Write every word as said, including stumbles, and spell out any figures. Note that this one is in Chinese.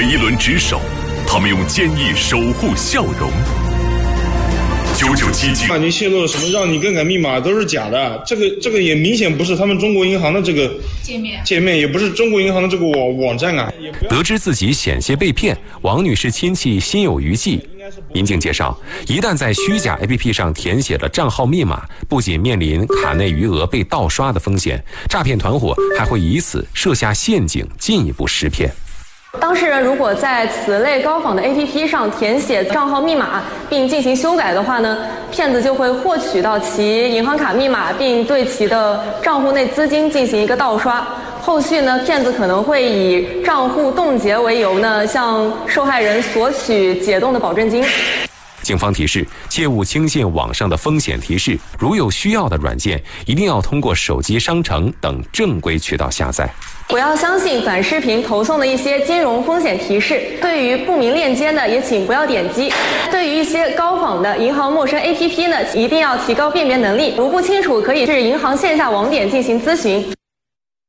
一轮值守，他们用坚毅守护笑容。九九七警已经泄露了什么让你更改密码都是假的，这个这个也明显不是他们中国银行的这个界面，界面也不是中国银行的这个网网站啊。 得知自己险些被骗，王女士亲戚心有余悸。民警介绍，一旦在虚假 A P P 上填写了账号密码，不仅面临卡内余额被盗刷的风险，诈骗团伙还会以此设下陷阱，进一步识骗。 当事人如果在此类高仿的 A P P 上填写账号密码并进行修改的话呢，骗子就会获取到其银行卡密码，并对其的账户内资金进行一个盗刷。后续呢，骗子可能会以账户冻结为由呢，向受害人索取解冻的保证金。 警方提示，切勿轻信网上的风险提示，如有需要的软件，一定要通过手机商城等正规渠道下载。 不要相信短视频投送的一些金融风险提示，对于不明链接呢，也请不要点击。对于一些高仿的银行陌生 A P P 呢，一定要提高辨别能力。如不清楚，可以至银行线下网点进行咨询。